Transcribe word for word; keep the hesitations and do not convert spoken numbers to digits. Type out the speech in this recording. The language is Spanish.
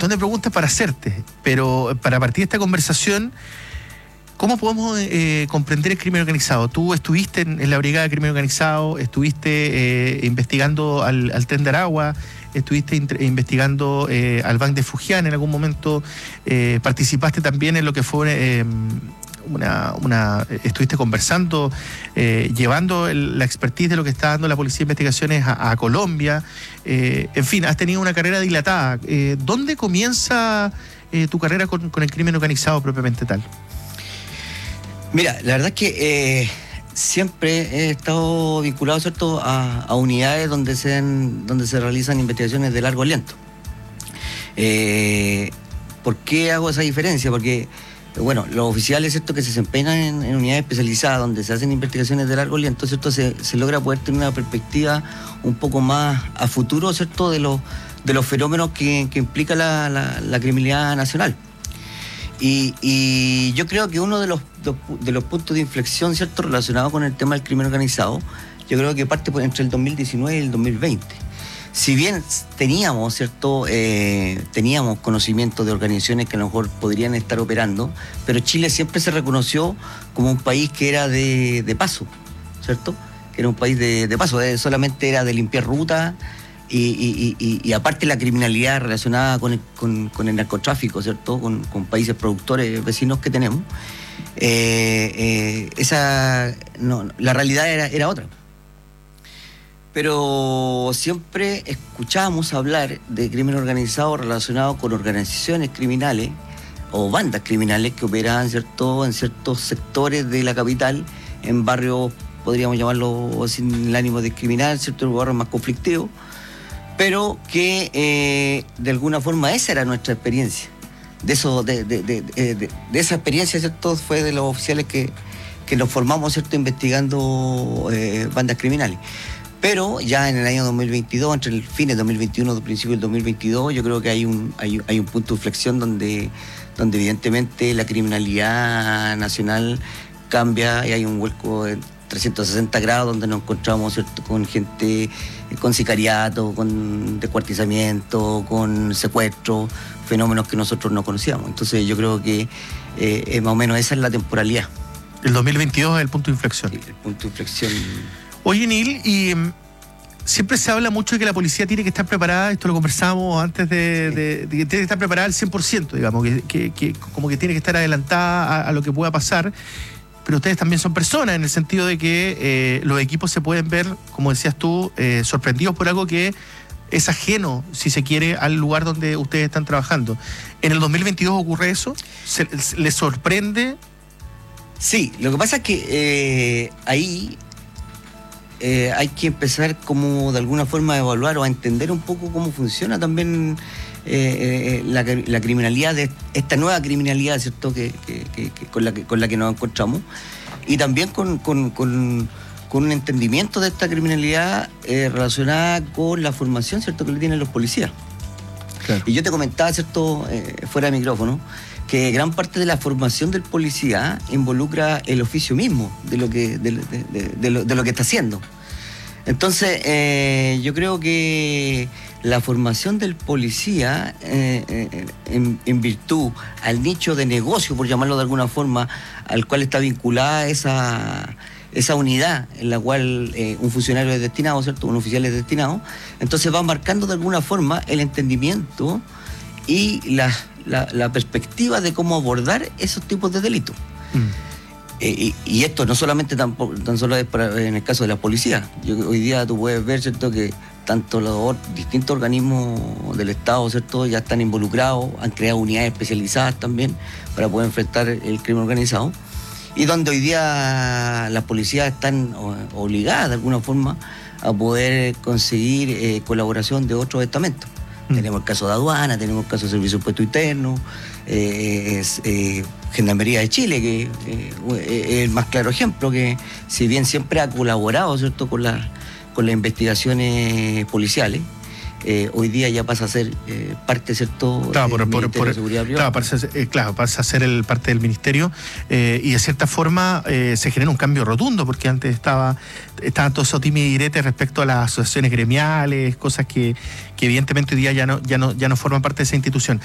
montón de preguntas para hacerte, pero para partir de esta conversación, ¿cómo podemos eh, comprender el crimen organizado? Tú estuviste en, en la Brigada de Crimen Organizado, estuviste eh, investigando al, al Tren de Aragua, estuviste int- investigando eh, al Bank de Fujian en algún momento, eh, participaste también en lo que fue eh, una, una... estuviste conversando, eh, llevando el, la expertise de lo que está dando la Policía de Investigaciones a, a Colombia, eh, en fin, has tenido una carrera dilatada. Eh, ¿Dónde comienza eh, tu carrera con, con el crimen organizado propiamente tal? Mira, la verdad es que eh, siempre he estado vinculado, ¿cierto?, a, a unidades donde se, han, donde se realizan investigaciones de largo aliento. Eh, ¿Por qué hago esa diferencia? Porque, bueno, los oficiales, ¿cierto?, que se desempeñan en, en unidades especializadas donde se hacen investigaciones de largo aliento, ¿cierto?, se, se logra poder tener una perspectiva un poco más a futuro, ¿cierto?, de los, de los fenómenos que, que implica la, la, la criminalidad nacional. Y, y yo creo que uno de los, de los puntos de inflexión, ¿cierto?, relacionado con el tema del crimen organizado, yo creo que parte por entre el dos mil diecinueve y el dos mil veinte. Si bien teníamos, ¿cierto?, eh, teníamos conocimiento de organizaciones que a lo mejor podrían estar operando, pero Chile siempre se reconoció como un país que era de, de paso, ¿cierto?, que era un país de, de paso, eh, solamente era de limpiar rutas. Y, y, y, y aparte la criminalidad relacionada con el, con, con el narcotráfico, ¿cierto?, con, con países productores vecinos que tenemos, eh, eh, esa no, la realidad era, era otra. Pero siempre escuchábamos hablar de crimen organizado relacionado con organizaciones criminales o bandas criminales que operaban, ¿cierto?, en ciertos sectores de la capital, en barrios, podríamos llamarlo sin el ánimo de discriminar, ¿cierto?, barrios más conflictivos, pero que eh, de alguna forma esa era nuestra experiencia. De eso, de, de, de, de, de esa experiencia, ¿cierto?, fue de los oficiales que, que nos formamos, ¿cierto?, investigando eh, bandas criminales. Pero ya en el año dos mil veintidós, entre el fin de dos mil veintiuno y el principio del dos mil veintidós, yo creo que hay un, hay, hay un punto de inflexión donde, donde evidentemente la criminalidad nacional cambia y hay un vuelco de trescientos sesenta grados donde nos encontramos, ¿cierto?, con gente, con sicariato, con descuartizamiento, con secuestro, fenómenos que nosotros no conocíamos. Entonces yo creo que eh, más o menos esa es la temporalidad. El dos mil veintidós es el punto de inflexión. Sí, el punto de inflexión. Oye, Neil, y um, siempre se habla mucho de que la policía tiene que estar preparada, esto lo conversamos antes de, sí. de, de, de que tiene que estar preparada al cien por ciento, digamos, que, que, que como que tiene que estar adelantada a, a lo que pueda pasar. Pero ustedes también son personas, en el sentido de que eh, los equipos se pueden ver, como decías tú, eh, sorprendidos por algo que es ajeno, si se quiere, al lugar donde ustedes están trabajando. ¿En el dos mil veintidós ocurre eso? ¿Se, ¿Les sorprende? Sí, lo que pasa es que eh, ahí eh, hay que empezar como de alguna forma a evaluar o a entender un poco cómo funciona también Eh, eh, la, la criminalidad, de esta nueva criminalidad, ¿cierto?, que, que, que, que, con, la que, con la que nos encontramos, y también con, con, con, con un entendimiento de esta criminalidad eh, relacionada con la formación, ¿cierto?, que le tienen los policías. Claro. Y yo te comentaba, ¿cierto?, eh, fuera de micrófono, que gran parte de la formación del policía involucra el oficio mismo de lo que, de, de, de, de lo, de lo que está haciendo. Entonces, eh, yo creo que la formación del policía, eh, eh, en, en virtud al nicho de negocio, por llamarlo de alguna forma, al cual está vinculada esa, esa unidad en la cual eh, un funcionario es destinado, ¿cierto?, un oficial es destinado, entonces va marcando de alguna forma el entendimiento y la, la, la perspectiva de cómo abordar esos tipos de delitos. Mm. Eh, y, y esto no solamente tan, tan solo es para, en el caso de la policía. Yo, hoy día tú puedes ver, ¿cierto?, que tanto los distintos organismos del Estado, ¿cierto?, ya están involucrados, han creado unidades especializadas también para poder enfrentar el crimen organizado, y donde hoy día las policías están obligadas de alguna forma a poder conseguir eh, colaboración de otros estamentos. Mm. Tenemos el caso de aduana, tenemos el caso de Servicio de Impuesto Interno, eh, es, eh, Gendarmería de Chile, que eh, es el más claro ejemplo, que si bien siempre ha colaborado, ¿cierto?, con, la, con las investigaciones policiales, eh, hoy día ya pasa a ser eh, parte, ¿cierto?, claro, por, del por, Ministerio por, de Seguridad Privada. Claro, pasa, eh, claro, pasa a ser el, parte del ministerio, eh, y de cierta forma eh, se genera un cambio rotundo, porque antes estaba, estaba todo eso timi y direte respecto a las asociaciones gremiales, cosas que, que evidentemente hoy día ya no, ya no, ya no forman parte de esa institución.